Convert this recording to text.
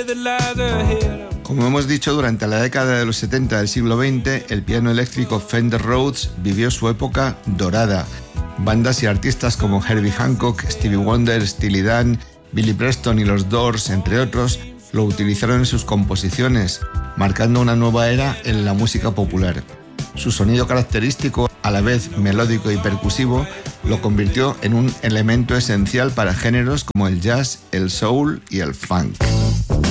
Como hemos dicho, durante la década de los 70 del siglo XX, el piano eléctrico Fender Rhodes vivió su época dorada. Bandas y artistas como Herbie Hancock, Stevie Wonder, Steely Dan, Billy Preston y los Doors, entre otros, lo utilizaron en sus composiciones, marcando una nueva era en la música popular. Su sonido característico, a la vez melódico y percusivo, lo convirtió en un elemento esencial para géneros como el jazz, el soul y el funk.